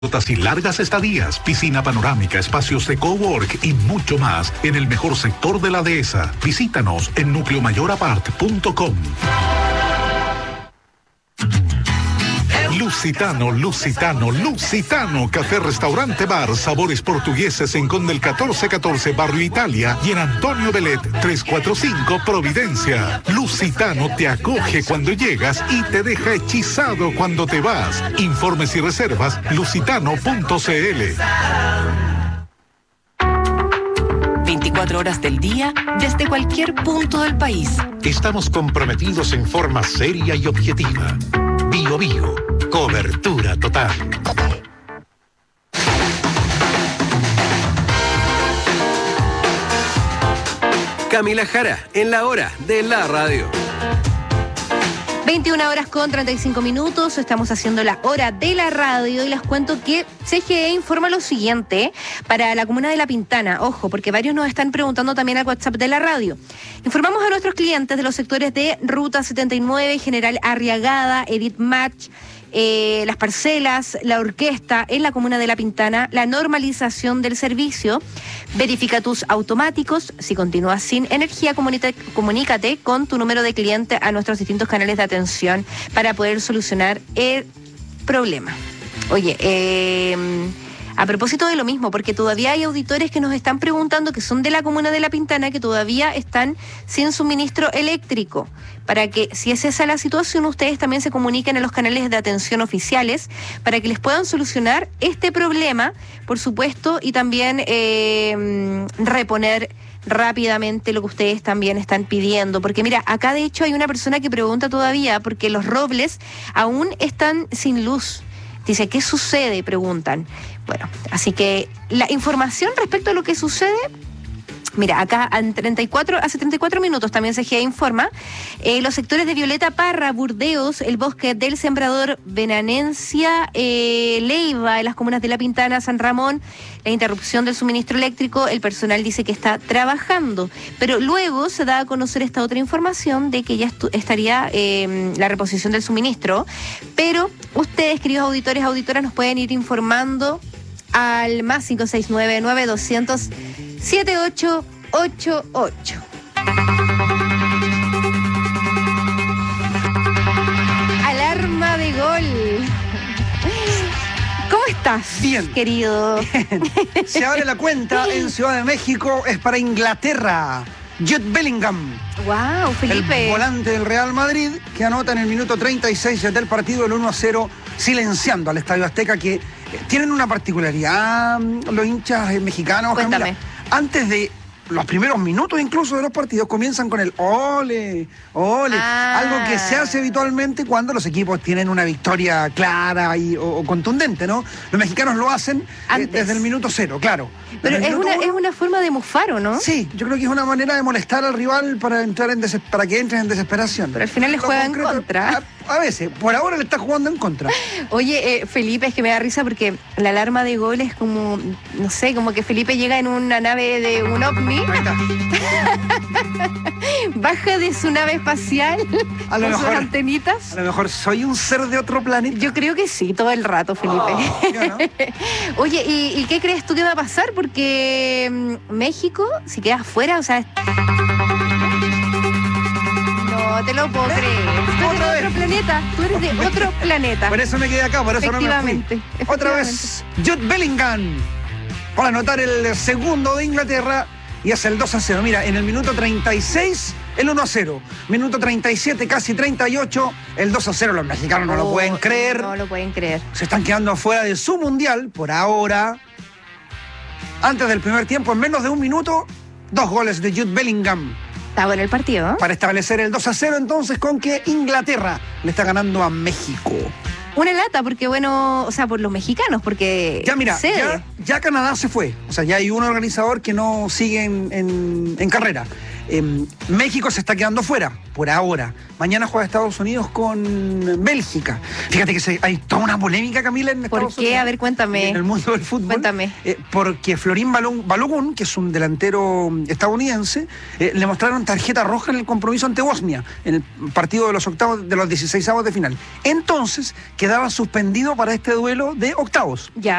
y largas estadías, piscina panorámica, espacios de cowork y mucho más en el mejor sector de la dehesa. Visítanos en nucleomayorapart.com. Lusitano, Café Restaurante Bar, sabores portugueses en Conde el 1414, Barrio Italia, y en Antonio Belet 345, Providencia. Lusitano te acoge cuando llegas y te deja hechizado cuando te vas. Informes y reservas, lusitano.cl. 24 horas del día, desde cualquier punto del país. Estamos comprometidos en forma seria y objetiva. Bio Bio, cobertura total. Camila Jara, en la hora de la radio. 21 horas con 35 minutos, estamos haciendo la hora de la radio y les cuento que CGE informa lo siguiente para la comuna de La Pintana. Ojo, porque varios nos están preguntando también al WhatsApp de la radio. Informamos a nuestros clientes de los sectores de Ruta 79, General Arriagada, Edith Match, las parcelas, la orquesta en la comuna de La Pintana, la normalización del servicio, verificatus automáticos. Si continúas sin energía, comunícate con tu número de cliente a nuestros distintos canales de atención para poder solucionar el problema. Oye, a propósito de lo mismo, porque todavía hay auditores que nos están preguntando, que son de la comuna de La Pintana, que todavía están sin suministro eléctrico. Para que, si es esa la situación, ustedes también se comuniquen a los canales de atención oficiales para que les puedan solucionar este problema, por supuesto, y también reponer rápidamente lo que ustedes también están pidiendo. Porque mira, acá de hecho hay una persona que pregunta todavía, porque los robles aún están sin luz. Dice, ¿qué sucede? Preguntan. Bueno, así que la información respecto a lo que sucede, mira, acá hace 34 minutos también CGE informa, los sectores de Violeta Parra, Burdeos, el Bosque del Sembrador, Benanencia, Leiva, en las comunas de La Pintana, San Ramón, la interrupción del suministro eléctrico. El personal dice que está trabajando, pero luego se da a conocer esta otra información de que ya estaría la reposición del suministro, pero ustedes, queridos auditores, auditoras, nos pueden ir informando al más 569-9200-7888. Alarma de gol. ¿Cómo estás? Bien. Querido. Bien. Se abre la cuenta en Ciudad de México, es para Inglaterra. Jude Bellingham. Wow, Felipe. El volante del Real Madrid, que anota en el minuto 36 del partido el 1-0, silenciando al Estadio Azteca, que tienen una particularidad los hinchas mexicanos. Cuéntame. Camila. Antes de los primeros minutos incluso de los partidos comienzan con el ole, ole, algo que se hace habitualmente cuando los equipos tienen una victoria clara o contundente, ¿no? Los mexicanos lo hacen desde el minuto 0, claro. Pero es una forma de mofar, ¿o no? Sí, yo creo que es una manera de molestar al rival para para que entren en desesperación. Pero al final le juega en contra. A veces, por ahora le está jugando en contra. Oye, Felipe, es que me da risa porque la alarma de gol es como, no sé, como que Felipe llega en una nave de un ovni. Ahí está. Baja de su nave espacial A lo con sus mejor- antenitas. A lo mejor soy un ser de otro planeta. Yo creo que sí, todo el rato, Felipe. Yo no. Oye, ¿y qué crees tú que va a pasar? Porque México, si queda afuera, o sea... No te lo puedo creer. Tú eres Otra de otro vez. planeta. Tú eres de otro planeta. Por eso me quedé acá, por eso no me fui. Efectivamente. Otra vez, Jude Bellingham, para anotar el segundo de Inglaterra, y hace el 2-0. Mira, en el minuto 36, el 1-0. Minuto 37, casi 38, el 2-0. Los mexicanos no lo pueden creer. No lo pueden creer. Se están quedando fuera de su mundial, por ahora. Antes del primer tiempo, en menos de un minuto, 2 goles de Jude Bellingham. Está bueno el partido, ¿eh? Para establecer el 2-0, entonces, con que Inglaterra le está ganando a México. Una lata, porque bueno, o sea, por los mexicanos, porque Ya mira, cede. ya Canadá se fue. O sea, ya hay un organizador que no sigue en carrera. México se está quedando fuera, por ahora. Mañana juega Estados Unidos con Bélgica. Fíjate que hay toda una polémica, Camila, en Estados Unidos. ¿Por qué? A ver, cuéntame. En el mundo del fútbol. Cuéntame. Porque Florín Balogun, que es un delantero estadounidense, le mostraron tarjeta roja en el compromiso ante Bosnia, en el partido de los octavos, de los 16avos de final. Entonces, quedaba suspendido para este duelo de octavos. Ya.